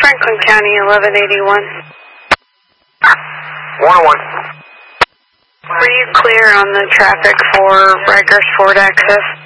Franklin County, 1181. 101. Were you clear on the traffic for Rikers Ford access?